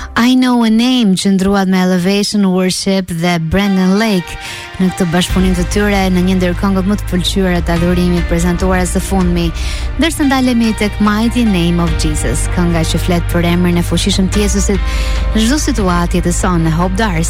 I Know a Name që ndruat me Elevation Worship dhe Brandon Lake në këtë bashkëpunim të tyre në një ndër këngët më të pëlqyera të adhurimit prezantuara së fundmi, ndërsa ndalemi tek Mighty Name of Jesus, kënga që flet për emrin e fuqishëm të Jezusit në çdo situatë jetësore. Hope Darcy